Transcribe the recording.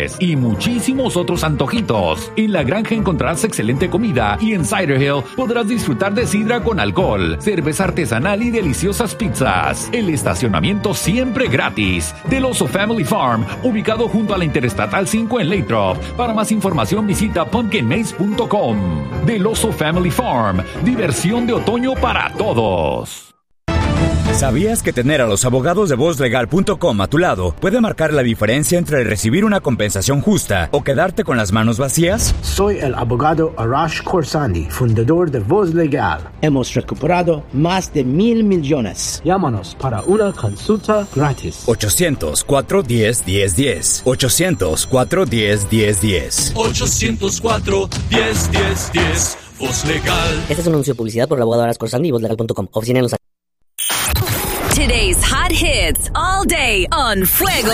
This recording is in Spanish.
y muchísimos otros antojitos. En La Granja encontrarás excelente comida y en Cider Hill podrás disfrutar de sidra con alcohol, cerveza artesanal y deliciosas pizzas. El estacionamiento siempre gratis. Del Oso Family Farm, ubicado junto a la Interestatal 5 en Lathrop. Para más información visita pumpkinmaze.com. Del Oso Family Farm, diversión de otoño para todos. ¿Sabías que tener a los abogados de vozlegal.com a tu lado puede marcar la diferencia entre recibir una compensación justa o quedarte con las manos vacías? Soy el abogado Arash Khorsandi, fundador de Voz Legal. Hemos recuperado más de 1,000 millones. Llámanos para una consulta gratis. 800-410-1010. 800-410-1010. 800-410-1010. Voz Legal. Este es un anuncio de publicidad por el abogado Arash Khorsandi y vozlegal.com. Oficina en Los Ángeles. Today's hot hits all day on Fuego